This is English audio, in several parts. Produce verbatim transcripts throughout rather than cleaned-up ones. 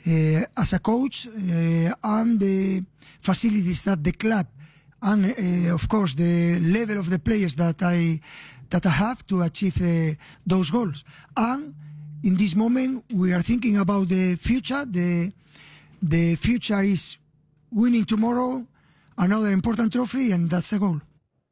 uh, as a coach uh, and the facilities that the club and uh, of course the level of the players that I that I have to achieve uh, those goals. And in this moment we are thinking about the future. The the future is winning tomorrow another important trophy, and that's the goal.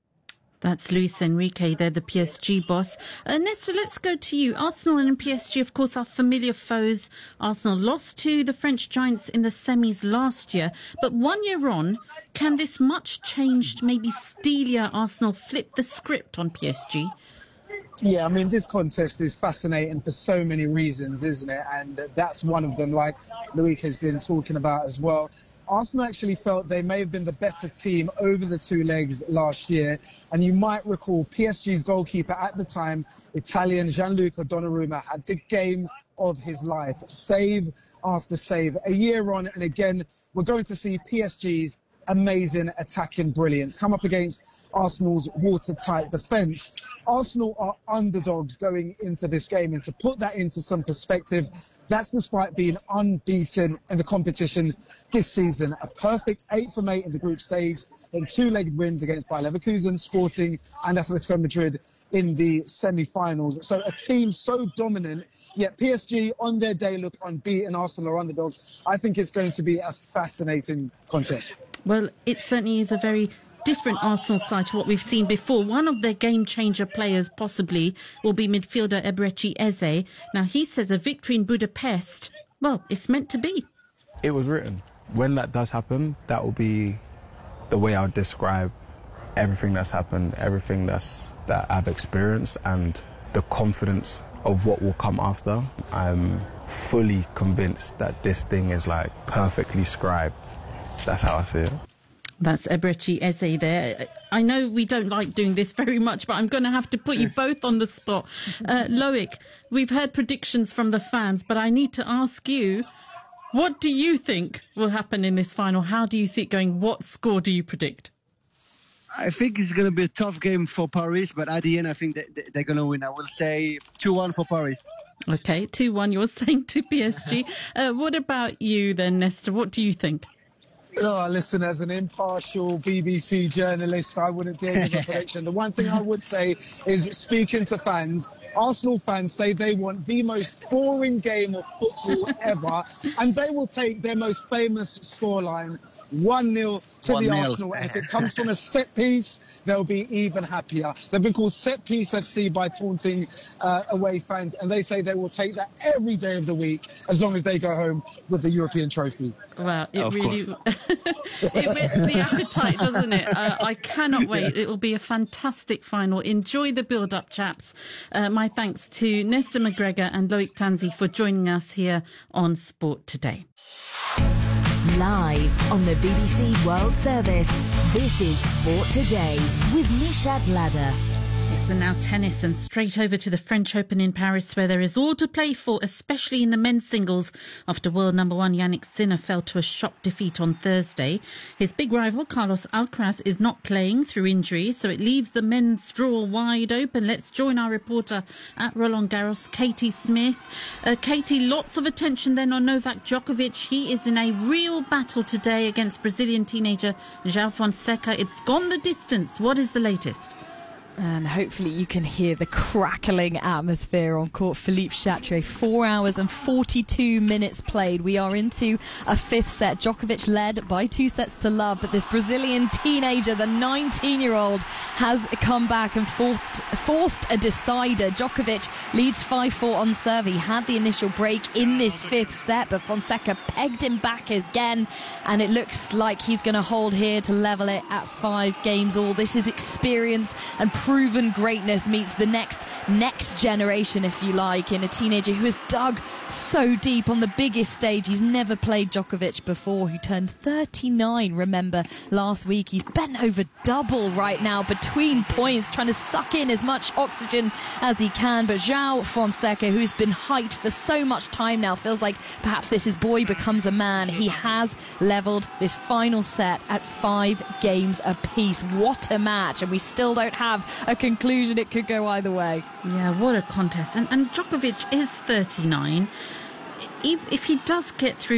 That's Luis Enrique there, the P S G boss. Uh, Nesta, let's go to you. Arsenal and P S G, of course, are familiar foes. Arsenal lost to the French giants in the semis last year. But one year on, can this much changed, maybe steelier Arsenal flip the script on P S G? Yeah, I mean, this contest is fascinating for so many reasons, isn't it? And that's one of them, like Loic has been talking about as well. Arsenal actually felt they may have been the better team over the two legs last year. And you might recall P S G's goalkeeper at the time, Italian Gianluca Donnarumma, had the game of his life, save after save. A year on, and again, we're going to see P S G's amazing attacking brilliance come up against Arsenal's watertight defence. Arsenal are underdogs going into this game, and to put that into some perspective, that's despite being unbeaten in the competition this season. A perfect eight from eight in the group stage, and two-legged wins against Bayer Leverkusen, Sporting and Atletico Madrid in the semi-finals. So a team so dominant, yet P S G on their day look unbeaten. Arsenal are underdogs. I think it's going to be a fascinating contest. Well, it certainly is a very different Arsenal side to what we've seen before. One of their game-changer players possibly will be midfielder Eberechi Eze. Now, he says a victory in Budapest, well, it's meant to be. It was written. When that does happen, that will be the way I would describe everything that's happened, everything that's that I've experienced, and the confidence of what will come after. I'm fully convinced that this thing is like perfectly scribed. That's how I see it. That's Eberechi Eze there. I know we don't like doing this very much, but I'm going to have to put you both on the spot. Uh, Loic, we've heard predictions from the fans, but I need to ask you, what do you think will happen in this final? How do you see it going? What score do you predict? I think it's going to be a tough game for Paris, but at the end, I think that they're going to win. I will say two one for Paris. OK, two one, you're saying to P S G. Uh, what about you then, Nesta? What do you think? Oh, listen, as an impartial B B C journalist, I wouldn't dare give a prediction. The one thing I would say is, speaking to fans, Arsenal fans say they want the most boring game of football ever, and they will take their most famous scoreline, one nil to the Arsenal. And if it comes from a set piece, they'll be even happier. They've been called set piece F C by taunting uh, away fans, and they say they will take that every day of the week as long as they go home with the European trophy. Wow, it of really it whets the appetite, doesn't it? Uh, I cannot wait. It will be a fantastic final. Enjoy the build-up, chaps. Uh, my thanks to Nesta McGregor and Loic Tanzi for joining us here on Sport Today. Live on the B B C World Service, this is Sport Today with Nishat Ladder. Yes, and now tennis, and straight over to the French Open in Paris, where there is all to play for, especially in the men's singles, after world number one Yannick Sinner fell to a shock defeat on Thursday. His big rival, Carlos Alcaraz, is not playing through injury, so it leaves the men's draw wide open. Let's join our reporter at Roland Garros, Katie Smith. Uh, Katie, lots of attention then on Novak Djokovic. He is in a real battle today against Brazilian teenager João Fonseca. It's gone the distance. What is the latest? And hopefully you can hear the crackling atmosphere on court. Philippe Chatrier, four hours and forty-two minutes played. We are into a fifth set. Djokovic led by two sets to love, but this Brazilian teenager, the nineteen-year-old, has come back and forced, forced a decider. Djokovic leads five four on serve. He had the initial break in this fifth set, but Fonseca pegged him back again, and it looks like he's going to hold here to level it at five games all. This is experience and proven greatness meets the next next generation, if you like, in a teenager who has dug so deep on the biggest stage. He's never played Djokovic before, who turned thirty-nine, remember, last week. He's bent over double right now between points, trying to suck in as much oxygen as he can. But João Fonseca, who's been hyped for so much time now, feels like perhaps this is boy becomes a man. He has levelled this final set at five games apiece. What a match, and we still don't have a conclusion. It could go either way. Yeah, what a contest. And, and Djokovic is thirty-nine. If, if he does get through